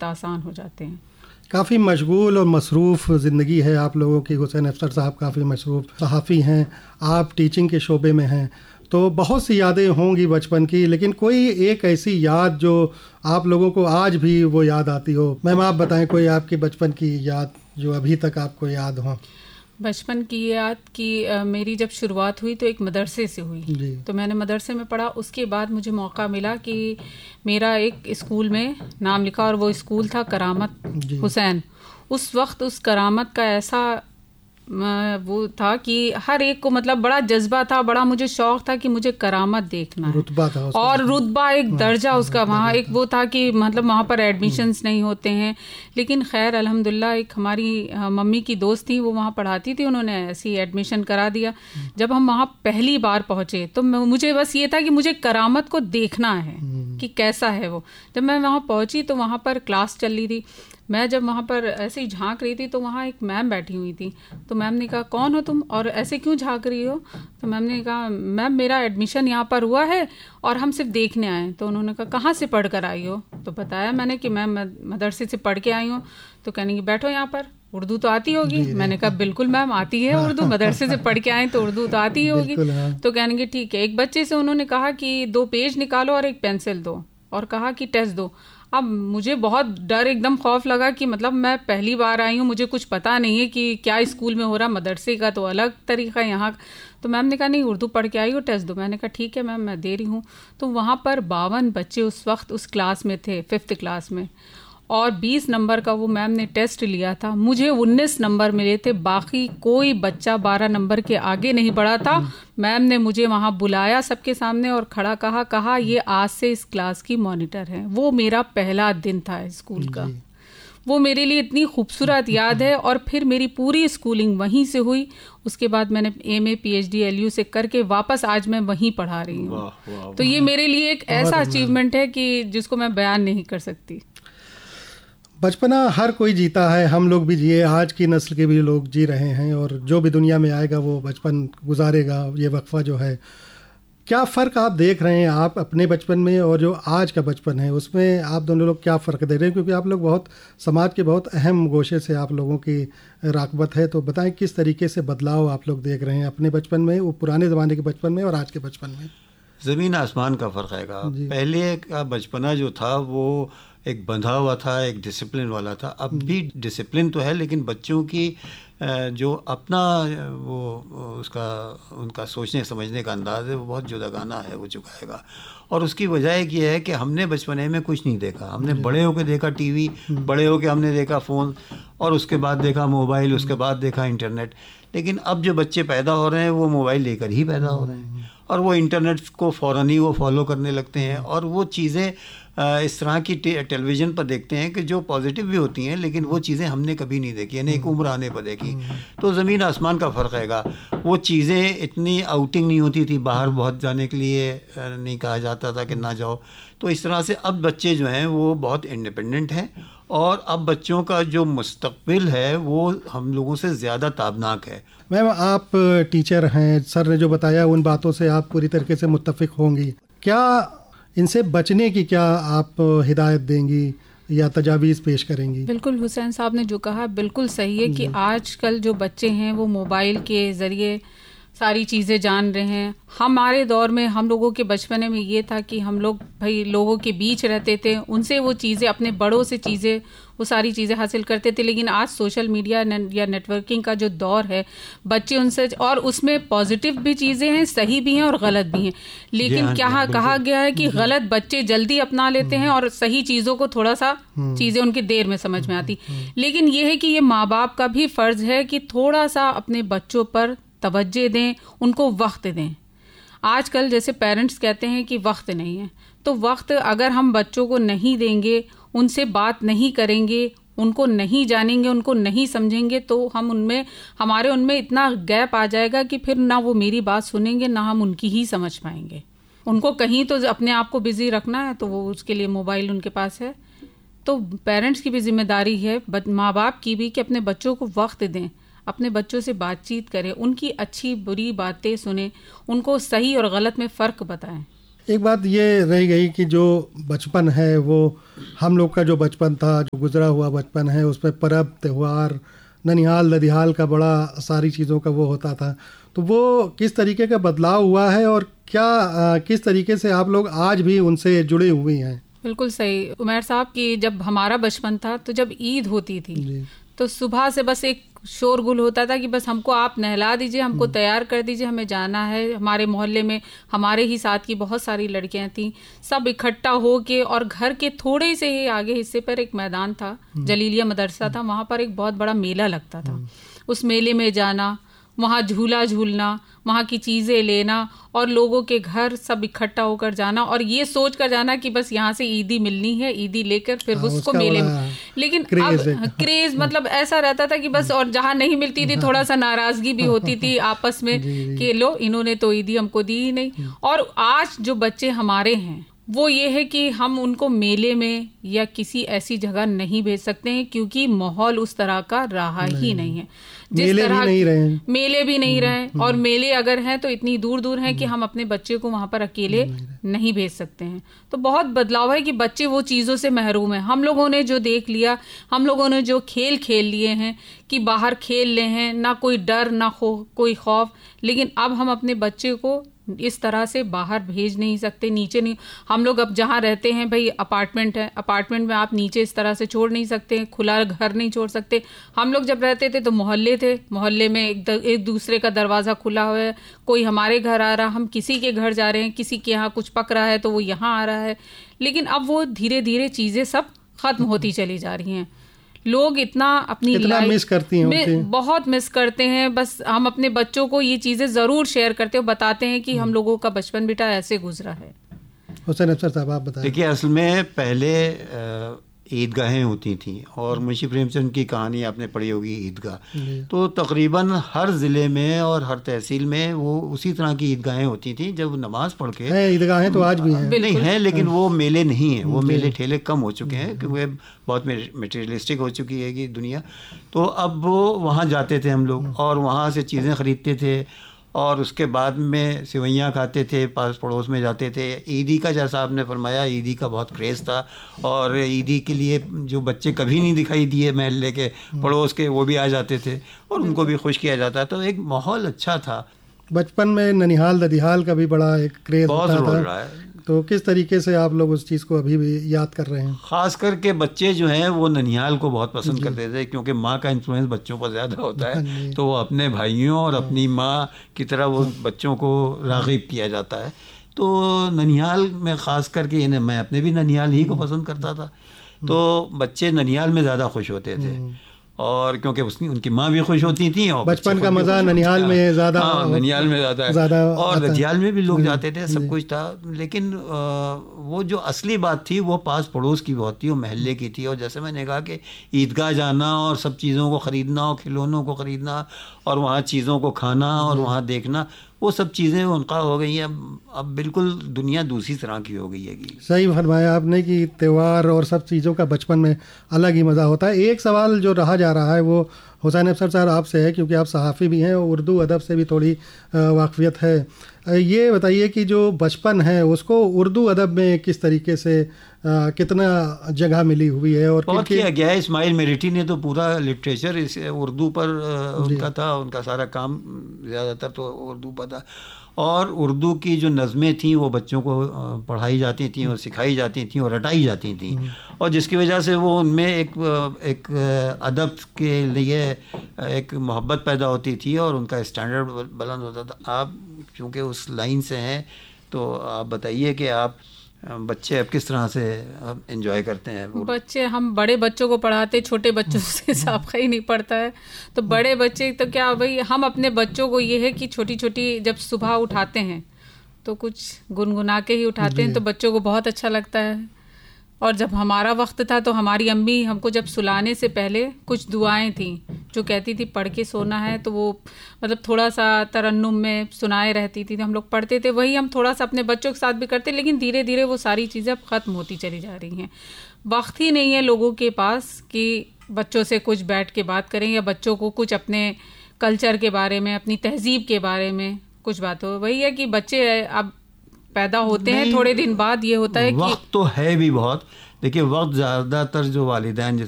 वक्त आसान हो जाते हैं। काफ़ी मशगूल और मसरूफ़ ज़िंदगी है आप लोगों की। हुसैन अफसर साहब काफ़ी मसरूफ़ सहाफ़ी हैं, आप टीचिंग के शोबे में हैं, तो बहुत सी यादें होंगी बचपन की, लेकिन कोई एक ऐसी याद जो आप लोगों को आज भी वो याद आती हो। मैम आप बताएं कोई आपकी बचपन की याद जो अभी तक आपको याद हो। बचपन की याद की मेरी जब शुरुआत हुई तो एक मदरसे से हुई, तो मैंने मदरसे में पढ़ा। उसके बाद मुझे मौका मिला कि मेरा एक स्कूल में नाम लिखा, और वो स्कूल था करामत हुसैन। उस वक्त उस करामत का ऐसा वो था कि हर एक को मतलब बड़ा जज्बा था, बड़ा मुझे शौक था कि मुझे करामत देखना है। रुतबा था और रुतबा एक दर्जा उसका वहाँ एक वो था कि मतलब वहाँ पर एडमिशन्स नहीं होते हैं। लेकिन खैर अल्हम्दुलिल्लाह एक हमारी मम्मी की दोस्त थी, वो वहाँ पढ़ाती थी, उन्होंने ऐसी एडमिशन करा दिया। जब हम वहाँ पहली बार पहुँचे तो मुझे बस ये था कि मुझे करामत को देखना है कि कैसा है वो। जब मैं वहाँ पहुँची तो वहाँ पर क्लास चल रही थी। मैं जब वहाँ पर ऐसे ही झांक रही थी तो वहाँ एक मैम बैठी हुई थी। तो मैम ने कहा कौन हो तुम और ऐसे क्यों झांक रही हो? तो मैम ने कहा मैम मेरा एडमिशन यहाँ पर हुआ है और हम सिर्फ देखने आए। तो उन्होंने कहा कहाँ से पढ़ कर आई हो? तो बताया मैंने कि मैम मैं मदरसे से पढ़ के आई हूँ। तो कहने की बैठो यहाँ पर, उर्दू तो आती होगी। मैंने कहा बिल्कुल मैम आती है उर्दू, मदरसे से पढ़ के आए तो उर्दू तो आती होगी। तो कहने की ठीक है। एक बच्चे से उन्होंने कहा कि 2 पेज निकालो और एक पेंसिल दो, और कहा कि टेस्ट दो। अब मुझे बहुत डर एकदम खौफ लगा कि मतलब मैं पहली बार आई हूँ, मुझे कुछ पता नहीं है कि क्या स्कूल में हो रहा, मदरसे का तो अलग तरीका यहाँ। तो मैम ने कहा नहीं उर्दू पढ़ के आई हो, टेस्ट दो। मैंने कहा ठीक है मैम मैं दे रही हूँ। तो वहाँ पर 52 बच्चे उस वक्त उस क्लास में थे, 5th क्लास में, और 20 नंबर का वो मैम ने टेस्ट लिया था। मुझे 19 नंबर मिले थे, बाकी कोई बच्चा 12 नंबर के आगे नहीं बढ़ा था। मैम ने मुझे वहाँ बुलाया सबके सामने और खड़ा कहा ये आज से इस क्लास की मॉनिटर है। वो मेरा पहला दिन था स्कूल का। वो मेरे लिए इतनी खूबसूरत याद है। और फिर मेरी पूरी स्कूलिंग वहीं से हुई। उसके बाद मैंने MA PhD LU से करके वापस आज मैं वहीं पढ़ा रही हूँ। तो ये मेरे लिए एक ऐसा अचीवमेंट है कि जिसको मैं बयान नहीं कर सकती। बचपना हर कोई जीता है, हम लोग भी जिए, आज की नस्ल के भी लोग जी रहे हैं, और जो भी दुनिया में आएगा वो बचपन गुजारेगा। ये वक्फा जो है, क्या फ़र्क आप देख रहे हैं आप अपने बचपन में और जो आज का बचपन है उसमें आप दोनों लोग क्या फ़र्क दे रहे हैं? क्योंकि आप लोग बहुत समाज के बहुत अहम गोशे से आप लोगों की राकबत है, तो बताएं किस तरीके से बदलाव आप लोग देख रहे हैं अपने बचपन में, वो पुराने ज़माने के बचपन में और आज के बचपन में। ज़मीन आसमान का फ़र्क है। पहले का बचपना जो था वो एक बंधा हुआ था, एक डिसिप्लिन वाला था। अब भी डिसिप्लिन तो है, लेकिन बच्चों की जो अपना वो उसका उनका सोचने समझने का अंदाज़ है वो बहुत जुदागाना है, वो चुकाएगा। और उसकी वजह एक ये है कि हमने बचपने में कुछ नहीं देखा। हमने बड़े होकर देखा टीवी, बड़े होकर हमने देखा फ़ोन, और उसके बाद देखा मोबाइल, उसके बाद देखा इंटरनेट। लेकिन अब जो बच्चे पैदा हो रहे हैं वो मोबाइल लेकर ही पैदा हो रहे हैं, और वो इंटरनेट को फ़ौरन ही वो फॉलो करने लगते हैं। और वो चीज़ें इस तरह की टेलीविज़न पर देखते हैं कि जो पॉजिटिव भी होती हैं, लेकिन वो चीज़ें हमने कभी नहीं देखी, यानी एक उम्र आने पर देखी। तो ज़मीन आसमान का फ़र्क हैगा। वो चीज़ें इतनी आउटिंग नहीं होती थी, बाहर बहुत जाने के लिए नहीं कहा जाता था कि ना जाओ। तो इस तरह से अब बच्चे जो हैं वो बहुत इंडिपेंडेंट हैं, और अब बच्चों का जो मुस्तकबिल है वो हम लोगों से ज़्यादा ताबनाक है। मैम आप टीचर हैं, सर ने जो बताया उन बातों से आप पूरी तरीके से मुत्तफिक होंगी। क्या इनसे बचने की क्या आप हिदायत देंगी या तजावीज़ पेश करेंगी? बिल्कुल, हुसैन साहब ने जो कहा बिल्कुल सही है कि आजकल जो बच्चे हैं वो मोबाइल के ज़रिए सारी चीज़ें जान रहे हैं। हमारे दौर में, हम लोगों के बचपने में ये था कि हम लोग भाई लोगों के बीच रहते थे, उनसे वो चीज़ें, अपने बड़ों से चीज़ें, वो सारी चीज़ें हासिल करते थे। लेकिन आज सोशल मीडिया या नेटवर्किंग का जो दौर है, बच्चे उनसे, और उसमें पॉजिटिव भी चीज़ें हैं, सही भी हैं और गलत भी हैं। लेकिन क्या कहा गया है कि गलत बच्चे जल्दी अपना लेते हैं और सही चीज़ों को थोड़ा सा चीज़ें उनकी देर में समझ में आती। लेकिन ये है कि ये माँ बाप का भी फ़र्ज़ है कि थोड़ा सा अपने बच्चों पर तवज्जो दें, उनको वक्त दें। आजकल जैसे पेरेंट्स कहते हैं कि वक्त नहीं है, तो वक्त अगर हम बच्चों को नहीं देंगे, उनसे बात नहीं करेंगे, उनको नहीं जानेंगे, उनको नहीं समझेंगे, तो हमारे उनमें इतना गैप आ जाएगा कि फिर ना वो मेरी बात सुनेंगे, ना हम उनकी ही समझ पाएंगे। उनको कहीं तो अपने आप को बिजी रखना है, तो वो उसके लिए मोबाइल उनके पास है। तो पेरेंट्स की भी जिम्मेदारी है, माँ बाप की भी, कि अपने बच्चों को वक्त दें, अपने बच्चों से बातचीत करें, उनकी अच्छी बुरी बातें सुने, उनको सही और गलत में फ़र्क बताएं। एक बात ये रह गई कि जो बचपन है वो हम लोग का जो बचपन था, जो गुजरा हुआ बचपन है, उसमें पर्व त्यौहार ननिहाल नदिहाल का बड़ा सारी चीज़ों का वो होता था, तो वो किस तरीके का बदलाव हुआ है और क्या किस तरीके से आप लोग आज भी उनसे जुड़े हुए हैं? बिल्कुल सही उमैर साहब कि जब हमारा बचपन था तो जब ईद होती थी तो सुबह से बस एक शोरगुल होता था कि बस हमको आप नहला दीजिए, हमको तैयार कर दीजिए, हमें जाना है। हमारे मोहल्ले में हमारे ही साथ की बहुत सारी लड़कियां थीं, सब इकट्ठा हो के, और घर के थोड़े से ही आगे हिस्से पर एक मैदान था, जलीलिया मदरसा था, वहां पर एक बहुत बड़ा मेला लगता था। उस मेले में जाना, वहाँ झूला झूलना, वहाँ की चीज़ें लेना और लोगों के घर सब इकट्ठा होकर जाना और ये सोच कर जाना कि बस यहाँ से ईदी मिलनी है, ईदी लेकर फिर उसको मेले में। लेकिन अब क्रेज मतलब ऐसा रहता था कि बस, और जहाँ नहीं मिलती थी थोड़ा सा नाराजगी भी होती थी आपस में कि लो इन्होंने तो ईदी हमको दी ही नहीं। और आज जो बच्चे हमारे हैं वो ये है कि हम उनको मेले में या किसी ऐसी जगह नहीं भेज सकते हैं क्योंकि माहौल उस तरह का रहा ही नहीं है। मेले भी नहीं रहे, मेले भी नहीं रहे, और मेले अगर हैं तो इतनी दूर दूर हैं कि हम अपने बच्चे को वहां पर अकेले नहीं भेज सकते हैं। तो बहुत बदलाव है कि बच्चे वो चीज़ों से महरूम हैं। हम लोगों ने जो देख लिया, हम लोगों ने जो खेल खेल लिए हैं कि बाहर खेल ले हैं, ना कोई डर ना कोई खौफ, लेकिन अब हम अपने बच्चे को इस तरह से बाहर भेज नहीं सकते, नीचे नहीं। हम लोग अब जहाँ रहते हैं भाई अपार्टमेंट है, अपार्टमेंट में आप नीचे इस तरह से छोड़ नहीं सकते, खुला घर नहीं छोड़ सकते। हम लोग जब रहते थे तो मोहल्ले थे, मोहल्ले में एक दूसरे का दरवाज़ा खुला हुआ है, कोई हमारे घर आ रहा, हम किसी के घर जा रहे हैं, किसी के यहाँ कुछ पक रहा है तो वो यहाँ आ रहा है। लेकिन अब वो धीरे धीरे चीज़ें सब खत्म होती चली जा रही हैं। लोग इतना अपनी लाइफ मिस करती हैं, बहुत मिस करते हैं। बस हम अपने बच्चों को ये चीज़ें ज़रूर शेयर करते हो, बताते हैं कि हम लोगों का बचपन बेटा ऐसे गुजरा है। हुसैन अफसर साहब आप बताएं। देखिए, असल में पहले ईदगाहें होती थी और मुंशी प्रेमचंद की कहानी आपने पढ़ी होगी ईदगाह, तो तकरीबन हर ज़िले में और हर तहसील में वो उसी तरह की ईदगाहें होती थी। जब नमाज पढ़ के, ईदगाहें तो आज भी हैं, नहीं हैं, लेकिन वो मेले नहीं हैं, वो मेले ठेले कम हो चुके हैं क्योंकि बहुत मटेरियलिस्टिक हो चुकी है कि दुनिया। तो अब वो वहाँ जाते थे हम लोग और वहाँ से चीज़ें ख़रीदते थे और उसके बाद में सेवइयाँ खाते थे, पास पड़ोस में जाते थे। ईदी का, जैसा आपने फरमाया, ईदी का बहुत क्रेज़ था और ईदी के लिए जो बच्चे कभी नहीं दिखाई दिए महल्ले के, पड़ोस के, वो भी आ जाते थे और उनको भी खुश किया जाता। तो एक माहौल अच्छा था। बचपन में ननिहाल नदिहाल का भी बड़ा एक क्रेज़ बहुत रोल रहा है। तो किस तरीके से आप लोग उस चीज़ को अभी भी याद कर रहे हैं? ख़ास करके बच्चे जो हैं वो ननिहाल को बहुत पसंद करते थे क्योंकि माँ का इन्फ्लुएंस बच्चों पर ज़्यादा होता है, तो वो अपने भाइयों और अपनी माँ की तरह वो बच्चों को राग़िब किया जाता है। तो ननिहाल में ख़ास करके मैं अपने भी ननिहाल ही को पसंद करता था, तो बच्चे ननिहाल में ज़्यादा खुश होते थे और क्योंकि उनकी माँ भी खुश होती थी और बचपन का मज़ा ननिहाल में ज़्यादा, ननिहाल में ज़्यादा और नदियाल में भी लोग जाते थे, सब कुछ था। लेकिन वो जो असली बात थी वो पास पड़ोस की बहुत थी, वो महल्ले की थी। और जैसे मैंने कहा कि ईदगाह जाना और सब चीज़ों को ख़रीदना और खिलौनों को ख़रीदना और वहाँ चीज़ों को खाना और वहाँ देखना, वो सब चीज़ें उनका हो गई हैं। अब बिल्कुल दुनिया दूसरी तरह की हो गई है। सही फरमाया आपने कि त्यौहार और सब चीज़ों का बचपन में अलग ही मज़ा होता है। एक सवाल जो रहा जा रहा है वो हुसैन अफसर साहब आपसे है, क्योंकि आप सहाफ़ी भी हैं और उर्दू अदब से भी थोड़ी वाक़फ़ियत है। ये बताइए कि जो बचपन है उसको उर्दू अदब में किस तरीके से कितना जगह मिली हुई है? और बहुत किया गया है। इस्माइल मेरिटी ने तो पूरा लिटरेचर इस उर्दू पर उनका था, उनका सारा काम ज़्यादातर तो उर्दू पर था। और उर्दू की जो नज़में थीं वो बच्चों को पढ़ाई जाती थीं और सिखाई जाती थीं और रटाई जाती थीं, और जिसकी वजह से वो उनमें एक अदब के लिए एक मोहब्बत पैदा होती थी और उनका स्टैंडर्ड बुलंद होता था। आप चूँकि उस लाइन से हैं तो आप बताइए कि आप बच्चे अब किस तरह से एंजॉय करते हैं? बच्चे, हम बड़े बच्चों को पढ़ाते, छोटे बच्चों से साफ़ ही नहीं पड़ता है। तो बड़े बच्चे तो क्या भाई, हम अपने बच्चों को ये है कि छोटी छोटी जब सुबह उठाते हैं तो कुछ गुनगुना के ही उठाते हैं, तो बच्चों को बहुत अच्छा लगता है। और जब हमारा वक्त था तो हमारी अम्मी हमको जब सुलाने से पहले कुछ दुआएं थी जो कहती थी पढ़ के सोना है, तो वो मतलब थोड़ा सा तरन्नुम में सुनाए रहती थी, तो हम लोग पढ़ते थे। वही हम थोड़ा सा अपने बच्चों के साथ भी करते, लेकिन धीरे धीरे वो सारी चीज़ें अब ख़त्म होती चली जा रही हैं। वक्त ही नहीं है लोगों के पास कि बच्चों से कुछ बैठ के बात करें या बच्चों को कुछ अपने कल्चर के बारे में, अपनी तहजीब के बारे में कुछ बात हो। वही है कि बच्चे अब पैदा होते हैं थोड़े दिन बाद ये होता है कि वक्त तो है भी बहुत। देखिए वक्त ज़्यादातर जो वालिदैन